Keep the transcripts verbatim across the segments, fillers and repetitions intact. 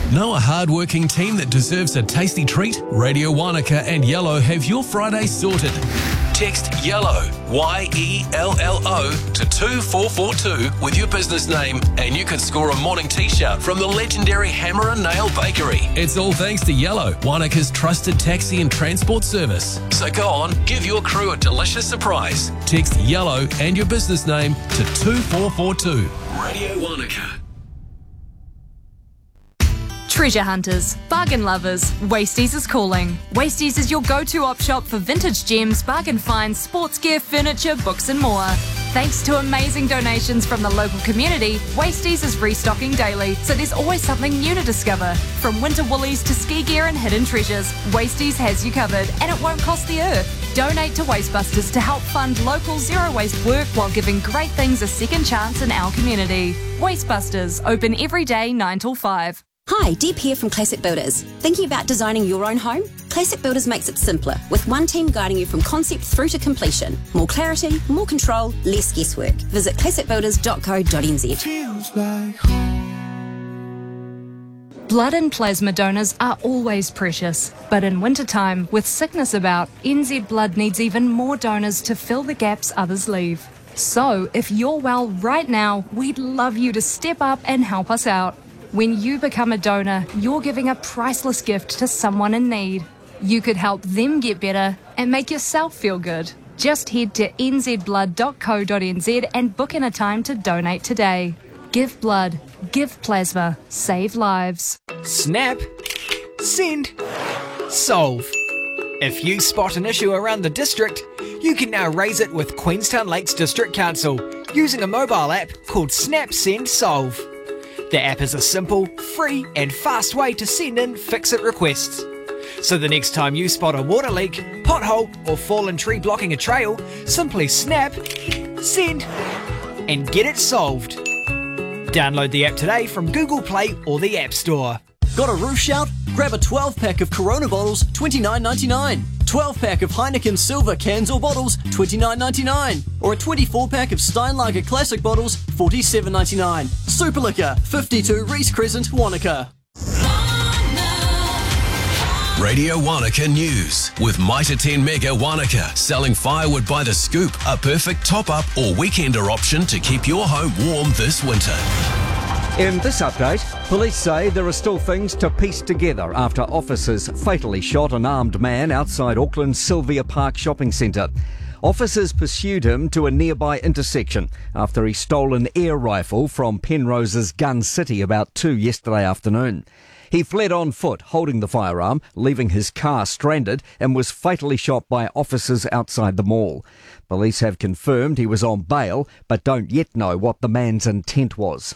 Know a hard-working team that deserves a tasty treat? Radio Wanaka and Yellow have your Friday sorted. Text YELLOW, Y E L L O, to two four four two with your business name and you can score a morning t-shirt from the legendary Hammer and Nail Bakery. It's all thanks to Yellow, Wanaka's trusted taxi and transport service. So go on, give your crew a delicious surprise. Text YELLOW and your business name to two four four two. Radio Wanaka. Treasure hunters, bargain lovers, Wasties is calling. Wasties is your go-to op shop for vintage gems, bargain finds, sports gear, furniture, books and more. Thanks to amazing donations from the local community, Wasties is restocking daily, so there's always something new to discover. From winter woolies to ski gear and hidden treasures, Wasties has you covered, and it won't cost the earth. Donate to Wastebusters to help fund local zero-waste work while giving great things a second chance in our community. Wastebusters, open every day nine till five. Hi, Deb here from Classic Builders. Thinking about designing your own home? Classic Builders makes it simpler, with one team guiding you from concept through to completion. More clarity, more control, less guesswork. Visit classic builders dot co dot n z. Feels like home. Blood and plasma donors are always precious, but in wintertime, with sickness about, N Z Blood needs even more donors to fill the gaps others leave. So, if you're well right now, we'd love you to step up and help us out. When you become a donor, you're giving a priceless gift to someone in need. You could help them get better and make yourself feel good. Just head to n z blood dot co dot n z and book in a time to donate today. Give blood, give plasma, save lives. Snap, send, solve. If you spot an issue around the district, you can now raise it with Queenstown Lakes District Council using a mobile app called Snap Send Solve. The app is a simple, free and fast way to send in fix-it requests. So the next time you spot a water leak, pothole or fallen tree blocking a trail, simply snap, send and get it solved. Download the app today from Google Play or the App Store. Got a roof shout? Grab a twelve pack of Corona bottles, twenty-nine ninety-nine. twelve pack of Heineken Silver cans or bottles, twenty-nine ninety-nine. Or a twenty-four pack of Steinlager Classic bottles, forty-seven ninety-nine. Super Liquor, fifty-two Reese Crescent, Wanaka. Radio Wanaka News with Mitre ten Mega Wanaka, selling firewood by the scoop, a perfect top-up or weekender option to keep your home warm this winter. In this update, police say there are still things to piece together after officers fatally shot an armed man outside Auckland's Sylvia Park shopping centre. Officers pursued him to a nearby intersection after he stole an air rifle from Penrose's Gun City about two yesterday afternoon. He fled on foot, holding the firearm, leaving his car stranded, and was fatally shot by officers outside the mall. Police have confirmed he was on bail, but don't yet know what the man's intent was.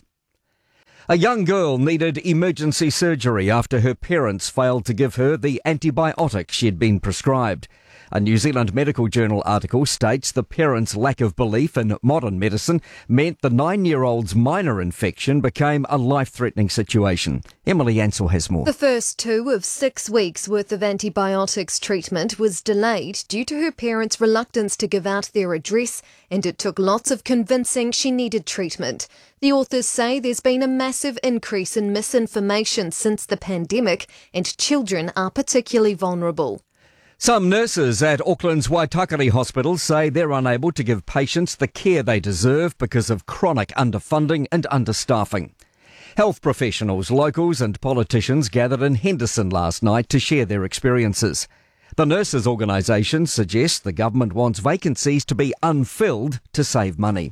A young girl needed emergency surgery after her parents failed to give her the antibiotic she'd been prescribed. A New Zealand Medical Journal article states the parents' lack of belief in modern medicine meant the nine-year-old's minor infection became a life-threatening situation. Emily Ansell has more. The first two of six weeks' worth of antibiotics treatment was delayed due to her parents' reluctance to give out their address, and it took lots of convincing she needed treatment. The authors say there's been a massive increase in misinformation since the pandemic, and children are particularly vulnerable. Some nurses at Auckland's Waitakere Hospital say they're unable to give patients the care they deserve because of chronic underfunding and understaffing. Health professionals, locals and politicians gathered in Henderson last night to share their experiences. The nurses' organisation suggests the government wants vacancies to be unfilled to save money.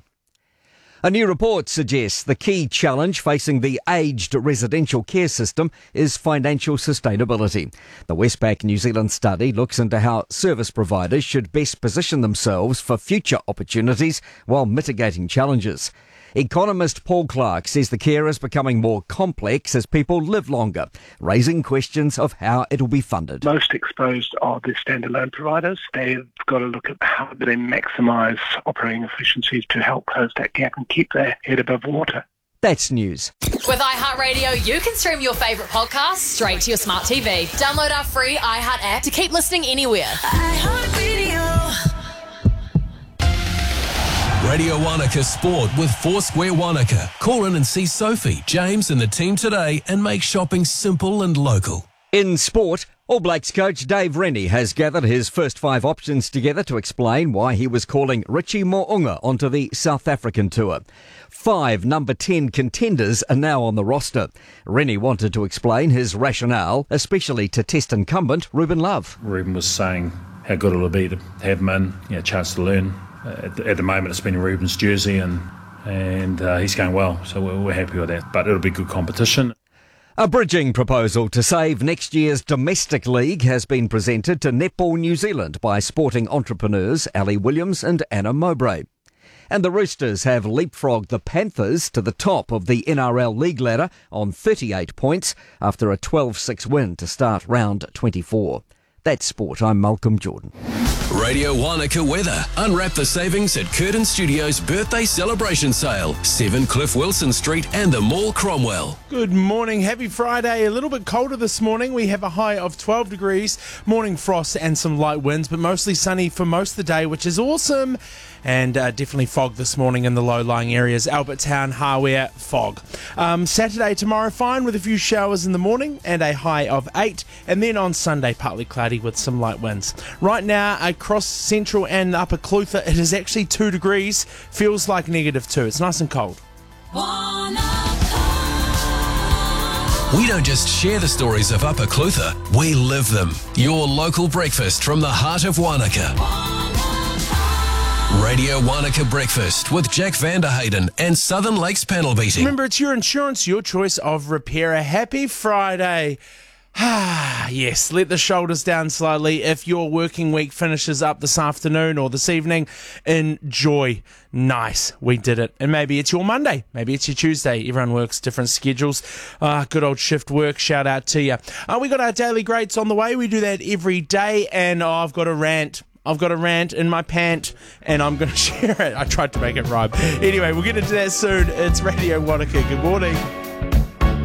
A new report suggests the key challenge facing the aged residential care system is financial sustainability. The Westpac New Zealand study looks into how service providers should best position themselves for future opportunities while mitigating challenges. Economist Paul Clark says the care is becoming more complex as people live longer, raising questions of how it will be funded. Most exposed are the standalone providers. They've got to look at how do they maximise operating efficiencies to help close that gap and keep their head above water. That's news. With iHeartRadio, you can stream your favourite podcasts straight to your smart T V. Download our free iHeart app to keep listening anywhere. iHeartRadio. Radio Wanaka Sport with Foursquare Wanaka. Call in and see Sophie, James and the team today and make shopping simple and local. In sport, All Blacks coach Dave Rennie has gathered his first five options together to explain why he was calling Richie Mo'unga onto the South African tour. Five number ten contenders are now on the roster. Rennie wanted to explain his rationale, especially to Test incumbent Ruben Love. Ruben was saying how good it'll be to have him in, you know, a chance to learn. Uh, at, the, at the moment it's been Ruben's jersey and, and uh, he's going well, so we're, we're happy with that. But it'll be good competition. A bridging proposal to save next year's domestic league has been presented to Netball New Zealand by sporting entrepreneurs Ali Williams and Anna Mowbray. And the Roosters have leapfrogged the Panthers to the top of the N R L league ladder on thirty-eight points after a twelve six win to start round twenty-four. That's sport. I'm Malcolm Jordan. Radio Wanaka weather. Unwrap the savings at Curtin Studios birthday celebration sale. seven Cliff Wilson Street and the Mall Cromwell. Good morning. Happy Friday. A little bit colder this morning. We have a high of twelve degrees, morning frost and some light winds, but mostly sunny for most of the day, which is awesome. And uh, definitely fog this morning in the low-lying areas. Albertown, Hawea, fog. Um, Saturday, tomorrow, fine with a few showers in the morning and a high of eight. And then on Sunday, partly cloudy with some light winds. Right now, across central and upper Clutha, it is actually two degrees. Feels like negative two. It's nice and cold. We don't just share the stories of Upper Clutha, we live them. Your local breakfast from the heart of Wanaka. Radio Wanaka Breakfast with Jack Vanderhayden and Southern Lakes Panel Beating. Remember, it's your insurance, your choice of repair. A happy Friday. Ah, yes, let the shoulders down slightly. If your working week finishes up this afternoon or this evening, enjoy. Nice, we did it. And maybe it's your Monday, maybe it's your Tuesday. Everyone works different schedules. Ah, good old shift work, shout out to you. Uh, we got our daily greats on the way. We do that every day, and oh, I've got a rant. I've got a rant in my pant, and I'm going to share it. I tried to make it rhyme. Anyway, we'll get into that soon. It's Radio Wanaka. Good morning.